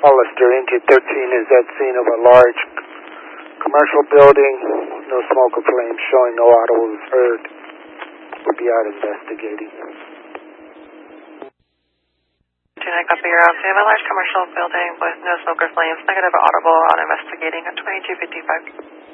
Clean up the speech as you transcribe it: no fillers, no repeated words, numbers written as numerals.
Hollister, Indy 13 is at scene of a large commercial building. No smoke or flames showing, no auto was heard. We'll be out investigating. Do not copy your out. We have a large commercial building with no smoke or flames, negative audible, out investigating at 2255.